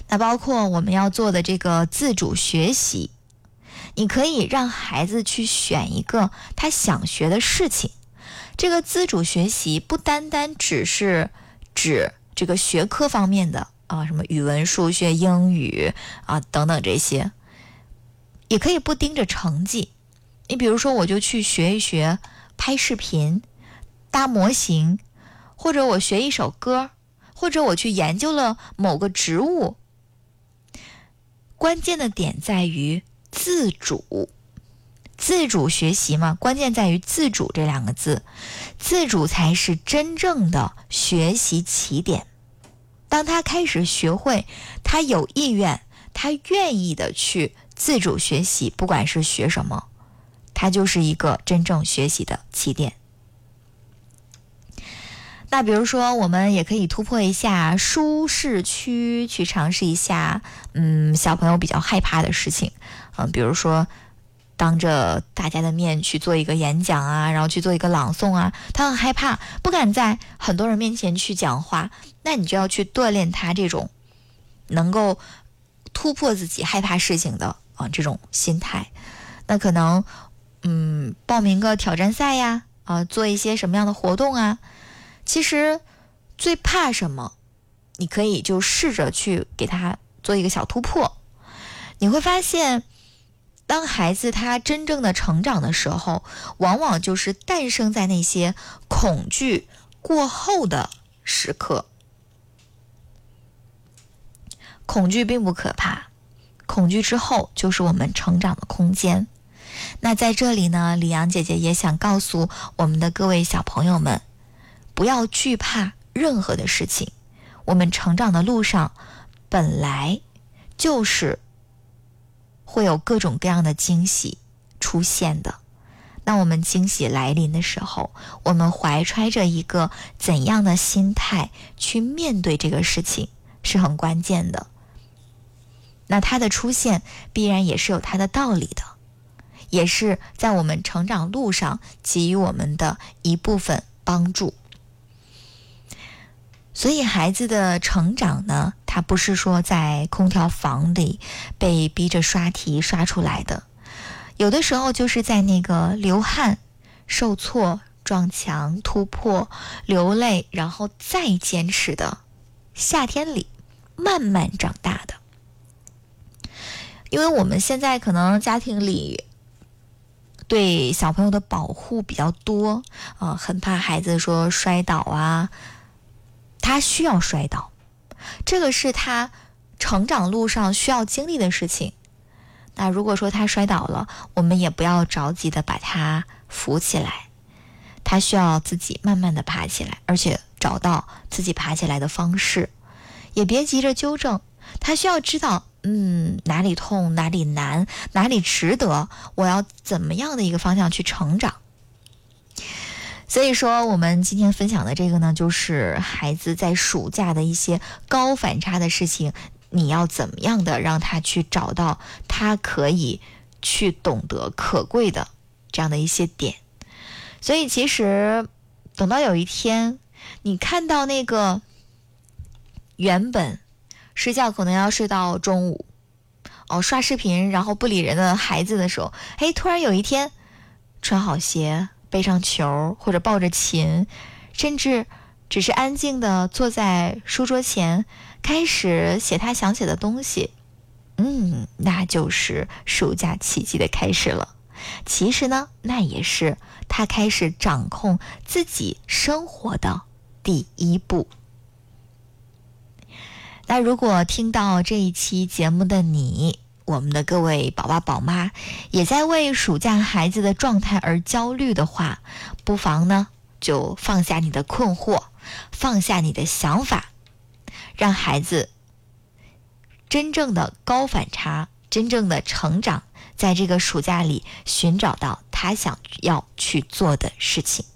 那包括我们要做的这个自主学习，你可以让孩子去选一个他想学的事情。这个自主学习不单单只是指这个学科方面的什么语文、数学、英语等等这些，也可以不盯着成绩。你比如说，我就去学一学拍视频、搭模型，或者我学一首歌，或者我去研究了某个植物。关键的点在于自主。自主学习嘛，关键在于自主这两个字，自主才是真正的学习起点。当他开始学会，他有意愿，他愿意的去自主学习，不管是学什么，他就是一个真正学习的起点。那比如说，我们也可以突破一下舒适区，去尝试一下小朋友比较害怕的事情。比如说当着大家的面去做一个演讲然后去做一个朗诵他很害怕，不敢在很多人面前去讲话，那你就要去锻炼他这种能够突破自己害怕事情的这种心态。那可能报名个挑战赛呀，做一些什么样的活动其实最怕什么，你可以就试着去给他做一个小突破。你会发现，当孩子他真正的成长的时候，往往就是诞生在那些恐惧过后的时刻。恐惧并不可怕，恐惧之后就是我们成长的空间。那在这里呢，李阳姐姐也想告诉我们的各位小朋友们，不要惧怕任何的事情。我们成长的路上本来就是会有各种各样的惊喜出现的。那我们惊喜来临的时候，我们怀揣着一个怎样的心态去面对这个事情是很关键的。那它的出现必然也是有它的道理的，也是在我们成长路上给予我们的一部分帮助。所以孩子的成长呢，他不是说在空调房里被逼着刷题刷出来的，有的时候就是在那个流汗、受挫、撞墙、突破、流泪，然后再坚持的夏天里慢慢长大的。因为我们现在可能家庭里对小朋友的保护比较多很怕孩子说摔倒他需要摔倒，这个是他成长路上需要经历的事情。那如果说他摔倒了，我们也不要着急的把他扶起来，他需要自己慢慢的爬起来，而且找到自己爬起来的方式，也别急着纠正，他需要知道哪里痛，哪里难，哪里值得，我要怎么样的一个方向去成长。所以说我们今天分享的这个呢，就是孩子在暑假的一些高反差的事情，你要怎么样的让他去找到他可以去懂得可贵的这样的一些点。所以其实等到有一天你看到那个原本睡觉可能要睡到中午刷视频然后不理人的孩子的时候，突然有一天穿好鞋，背上球，或者抱着琴，甚至只是安静的坐在书桌前开始写他想写的东西，那就是暑假奇迹的开始了。其实呢，那也是他开始掌控自己生活的第一步。那如果听到这一期节目的你，我们的各位宝爸宝妈也在为暑假孩子的状态而焦虑的话，不妨呢就放下你的困惑，放下你的想法，让孩子真正的高反差，真正的成长，在这个暑假里寻找到他想要去做的事情。